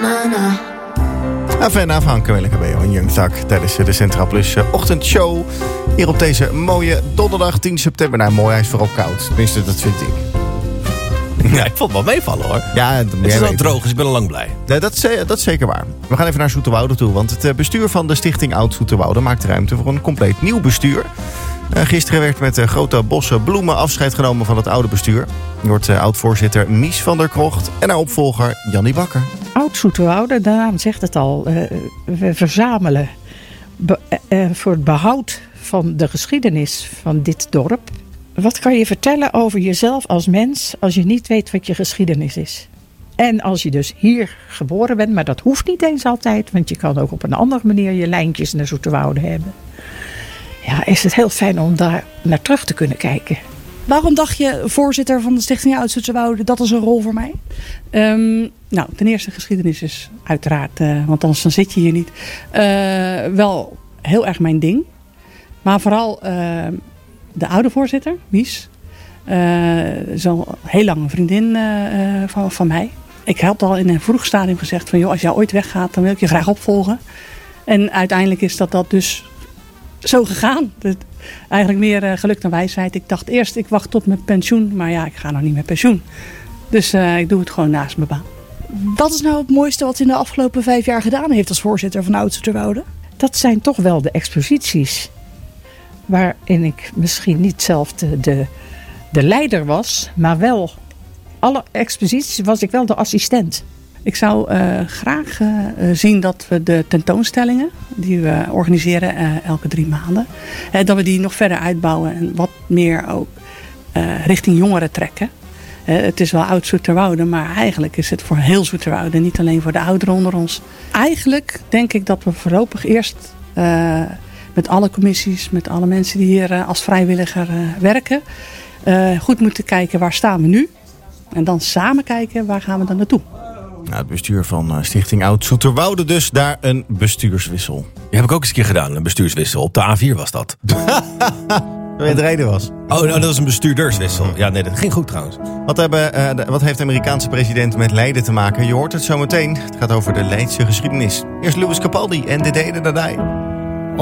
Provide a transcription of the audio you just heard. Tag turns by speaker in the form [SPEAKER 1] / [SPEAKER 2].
[SPEAKER 1] Avena van Camilla Cabello en Young Thug tijdens de Centraal Plus ochtendshow. Hier op deze mooie donderdag 10 september. Nou, mooi, hij is vooral koud. Tenminste, dat vind ik.
[SPEAKER 2] Ja, ik vond het wel meevallen hoor.
[SPEAKER 1] Ja,
[SPEAKER 2] het is wel droog, dus ik ben al lang blij.
[SPEAKER 1] Ja, dat is zeker waar. We gaan even naar Zoeterwoude toe. Want het bestuur van de stichting Oud Zoeterwoude maakt ruimte voor een compleet nieuw bestuur. Gisteren werd met grote bossen bloemen afscheid genomen van het oude bestuur. Er wordt oud-voorzitter Mies van der Krocht en haar opvolger Jannie Bakker.
[SPEAKER 3] Oud Zoeterwoude, de naam zegt het al. We verzamelen voor het behoud van de geschiedenis van dit dorp. Wat kan je vertellen over jezelf als mens als je niet weet wat je geschiedenis is? En als je dus hier geboren bent, maar dat hoeft niet eens altijd, want je kan ook op een andere manier je lijntjes naar Zoeterwoude hebben. Ja, is het heel fijn om daar naar terug te kunnen kijken.
[SPEAKER 4] Waarom dacht je, voorzitter van de Stichting Oud Zoeterwoude, dat is een rol voor mij? Nou, ten eerste geschiedenis is uiteraard, want anders dan zit je hier niet, wel heel erg mijn ding. Maar vooral de oude voorzitter, Mies, zo'n heel lange vriendin van mij. Ik had al in een vroeg stadium gezegd van, joh, als jij ooit weggaat, dan wil ik je graag opvolgen. En uiteindelijk is dat dus zo gegaan. Eigenlijk meer geluk dan wijsheid. Ik dacht eerst, ik wacht tot mijn pensioen. Maar ja, ik ga nog niet met pensioen. Dus ik doe het gewoon naast mijn baan. Wat is nou het mooiste wat u in de afgelopen 5 jaar gedaan heeft als voorzitter van Oud Zoeterwoude?
[SPEAKER 3] Dat zijn toch wel de exposities. Waarin ik misschien niet zelf de leider was. Maar wel, alle exposities was ik wel de assistent.
[SPEAKER 4] Ik zou graag zien dat we de tentoonstellingen die we organiseren elke 3 maanden. Dat we die nog verder uitbouwen en wat meer ook richting jongeren trekken. Het is wel Oud Zoeterwoude, maar eigenlijk is het voor heel Zoeterwoude. Niet alleen voor de ouderen onder ons. Eigenlijk denk ik dat we voorlopig eerst met alle commissies, met alle mensen die hier als vrijwilliger werken. Goed moeten kijken waar staan we nu. En dan samen kijken waar gaan we dan naartoe.
[SPEAKER 1] Nou, het bestuur van Stichting Oud Zoeterwoude dus daar een bestuurswissel.
[SPEAKER 2] Die heb ik ook eens een keer gedaan, een bestuurswissel. Op de A4 was dat.
[SPEAKER 1] Waar je de reden was.
[SPEAKER 2] Oh, nou, dat was een bestuurderswissel. Ja, nee, dat ging goed trouwens.
[SPEAKER 1] Wat heeft de Amerikaanse president met Leiden te maken? Je hoort het zo meteen. Het gaat over de Leidse geschiedenis. Eerst Louis Capaldi en de Deden Dadai.